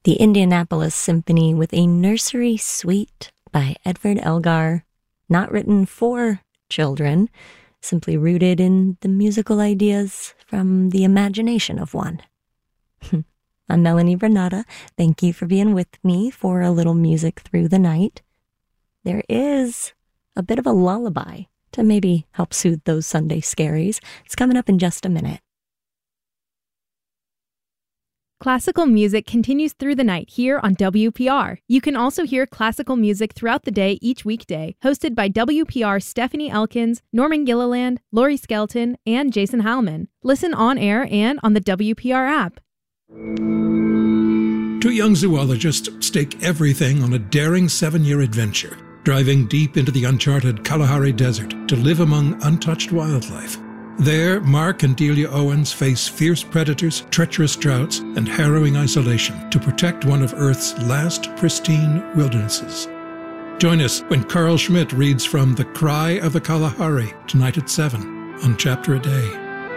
the Indianapolis Symphony with a nursery suite by Edvard Elgar, not written for children, simply rooted in the musical ideas from the imagination of one. I'm Melanie Bernata. Thank you for being with me for a little music through the night. There is a bit of a lullaby to maybe help soothe those Sunday scaries. It's coming up in just a minute. Classical music continues through the night here on WPR. You can also hear classical music throughout the day each weekday, hosted by WPR's Stephanie Elkins, Norman Gilliland, Lori Skelton, and Jason Heilman. Listen on air and on the WPR app. Two young zoologists stake everything on a daring 7-year adventure, driving deep into the uncharted Kalahari Desert to live among untouched wildlife. There, Mark and Delia Owens face fierce predators, treacherous droughts, and harrowing isolation to protect one of Earth's last pristine wildernesses. Join us when Carl Schmidt reads from The Cry of the Kalahari tonight at 7 on Chapter a Day.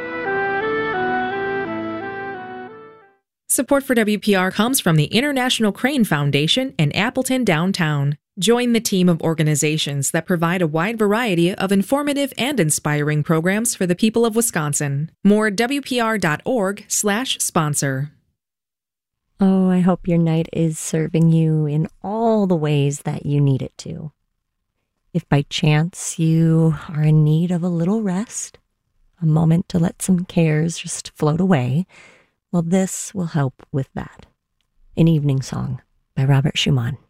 Support for WPR comes from the International Crane Foundation in Appleton downtown. Join the team of organizations that provide a wide variety of informative and inspiring programs for the people of Wisconsin. More at WPR.org/sponsor. Oh, I hope your night is serving you in all the ways that you need it to. If by chance you are in need of a little rest, a moment to let some cares just float away, well, this will help with that. An Evening Song by Robert Schumann.